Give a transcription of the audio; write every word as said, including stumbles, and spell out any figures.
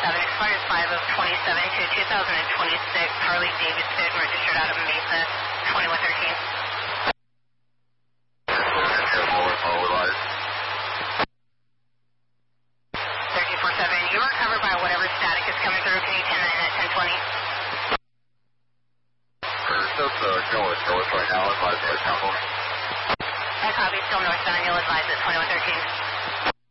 seven, expires five of twenty-seven to two thousand twenty-six, Harley Davidson, registered out of Mesa, twenty-one thirteen. thirteen forty-seven, you are covered by whatever static is coming through. Can you ten nine at ten twenty? Just uh, going north right now, advise right now. I copy, still northbound, you'll advise at twenty-one thirteen.